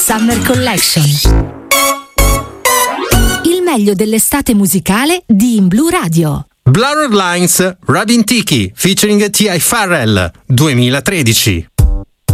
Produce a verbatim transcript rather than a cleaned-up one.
Summer Collection. Il meglio dell'estate musicale di In Blue Radio. Blurred Lines, Rabin Tiki featuring T I Farrell, duemilatredici.